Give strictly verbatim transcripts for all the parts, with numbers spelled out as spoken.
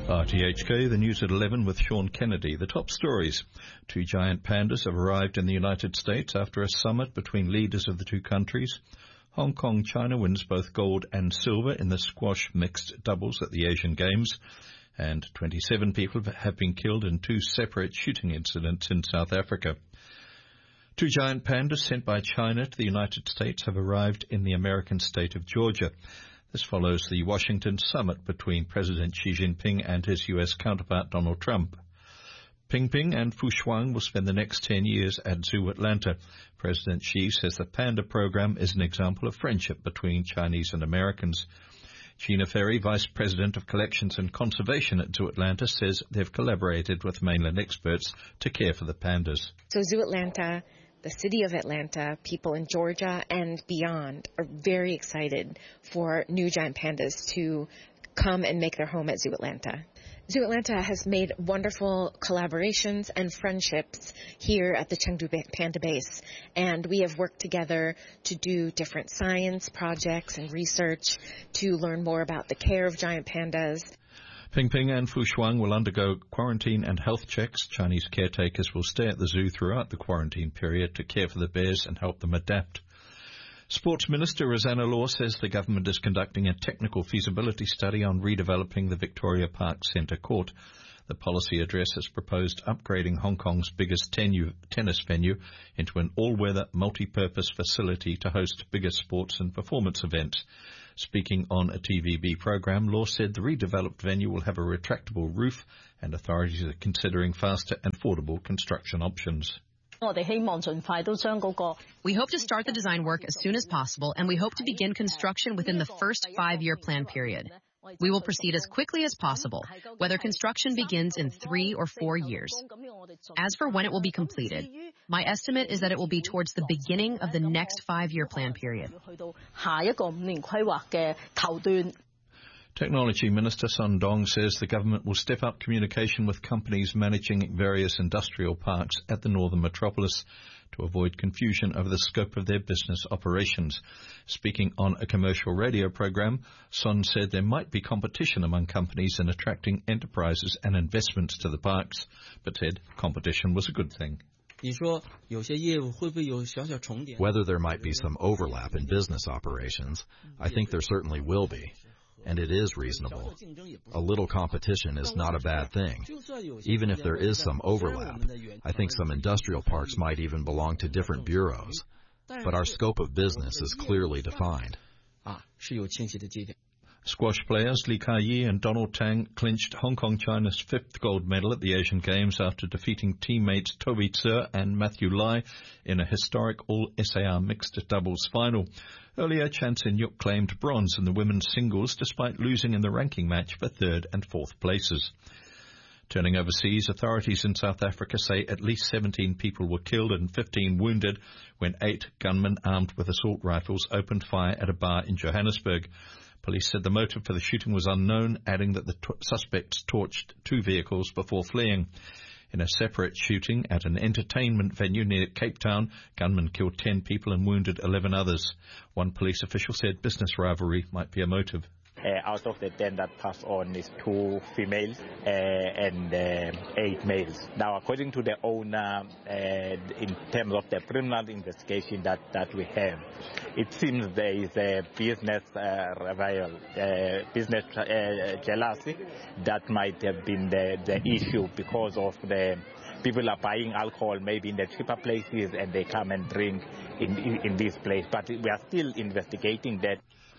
R T H K, the news at eleven with Sean Kennedy. The top stories. Two giant pandas have arrived in the United States after a summit between leaders of the two countries. Hong Kong, China wins both gold and silver in the squash mixed doubles at the Asian Games. And twenty-seven people have been killed in two separate shooting incidents in South Africa. Two giant pandas sent by China to the United States have arrived in the American state of Georgia. This follows the Washington summit between President Xi Jinping and his U S counterpart Donald Trump. Pingping and Fushuang will spend the next ten years at Zoo Atlanta. President Xi says the panda program is an example of friendship between Chinese and Americans. Gina Ferry, Vice President of Collections and Conservation at Zoo Atlanta, says they've collaborated with mainland experts to care for the pandas. So Zoo Atlanta, the city of Atlanta, people in Georgia and beyond are very excited for new giant pandas to come and make their home at Zoo Atlanta. Zoo Atlanta has made wonderful collaborations and friendships here at the Chengdu Panda Base, and we have worked together to do different science projects and research to learn more about the care of giant pandas. Pingping and Fushuang will undergo quarantine and health checks. Chinese caretakers will stay at the zoo throughout the quarantine period to care for the bears and help them adapt. Sports Minister Rosanna Law says the government is conducting a technical feasibility study on redeveloping the Victoria Park Centre Court. The policy address has proposed upgrading Hong Kong's biggest tenu- tennis venue into an all-weather, multi-purpose facility to host bigger sports and performance events. Speaking on a T V B program, Law said the redeveloped venue will have a retractable roof and authorities are considering faster and affordable construction options. We hope to start the design work as soon as possible, and we hope to begin construction within the first five-year plan period. We will proceed as quickly as possible, whether construction begins in three or four years. As for when it will be completed, my estimate is that it will be towards the beginning of the next five-year plan period. Technology Minister Sun Dong says the government will step up communication with companies managing various industrial parks at the northern metropolis to avoid confusion over the scope of their business operations. Speaking on a commercial radio program, Sun said there might be competition among companies in attracting enterprises and investments to the parks, but said competition was a good thing. Whether there might be some overlap in business operations, I think there certainly will be. And it is reasonable. A little competition is not a bad thing. Even if there is some overlap, I think some industrial parks might even belong to different bureaus. But our scope of business is clearly defined. Squash players Li Ka-yi and Donald Tang clinched Hong Kong China's fifth gold medal at the Asian Games after defeating teammates Toby Tse and Matthew Lai in a historic all-S A R mixed doubles final. Earlier, Chan Sin-yuk claimed bronze in the women's singles despite losing in the ranking match for third and fourth places. Turning overseas, authorities in South Africa say at least seventeen people were killed and fifteen wounded when eight gunmen armed with assault rifles opened fire at a bar in Johannesburg. Police said the motive for the shooting was unknown, adding that the t- suspects torched two vehicles before fleeing. In a separate shooting at an entertainment venue near Cape Town, gunmen killed ten people and wounded eleven others. One police official said business rivalry might be a motive. Uh, out of the ten that passed on is two females uh, and uh, eight males. Now, according to the owner, uh, in terms of the criminal investigation that, that we have, it seems there is a business uh, rival, uh, business uh, jealousy that might have been the, the issue because of the people are buying alcohol maybe in the cheaper places and they come and drink in, in, in this place. But we are still investigating that.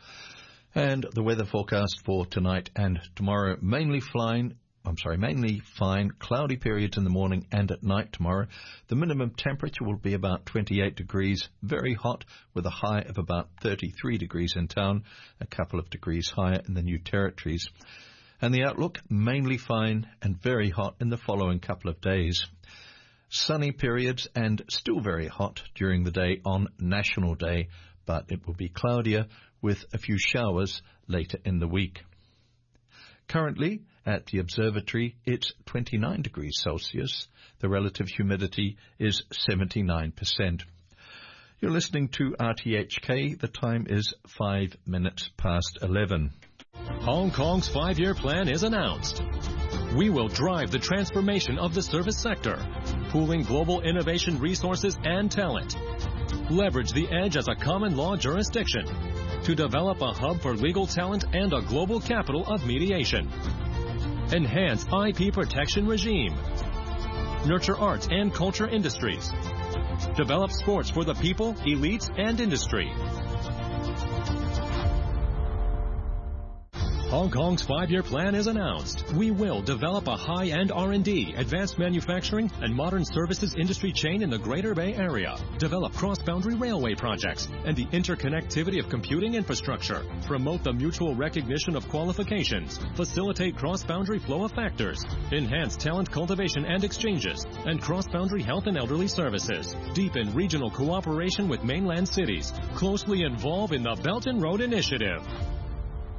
And the weather forecast for tonight and tomorrow, mainly fine, I'm sorry, mainly fine, cloudy periods in the morning and at night tomorrow. The minimum temperature will be about twenty-eight degrees, very hot, with a high of about thirty-three degrees in town, a couple of degrees higher in the New Territories. And the outlook, mainly fine and very hot in the following couple of days. Sunny periods and still very hot during the day on National Day, but it will be cloudier with a few showers later in the week. Currently, at the observatory, it's twenty-nine degrees Celsius. The relative humidity is seventy-nine percent. You're listening to R T H K. The time is five minutes past eleven. Hong Kong's five-year plan is announced. We will drive the transformation of the service sector, pooling global innovation resources and talent. Leverage the edge as a common law jurisdiction to develop a hub for legal talent and a global capital of mediation. Enhance I P protection regime. Nurture arts and culture industries. Develop sports for the people, elites, and industry. Hong Kong's five-year plan is announced. We will develop a high-end R and D, advanced manufacturing, and modern services industry chain in the Greater Bay Area. Develop cross-boundary railway projects and the interconnectivity of computing infrastructure. Promote the mutual recognition of qualifications. Facilitate cross-boundary flow of factors. Enhance talent cultivation and exchanges. And cross-boundary health and elderly services. Deepen regional cooperation with mainland cities. Closely involve in the Belt and Road Initiative.